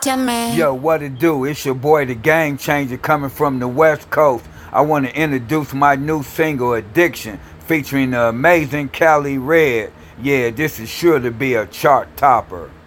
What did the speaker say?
Yo, what it do? It's your boy, the Game Changer, coming from the West Coast. I want to introduce my new single, Addiction, featuring the amazing Cali Red. Yeah, this is sure to be a chart topper.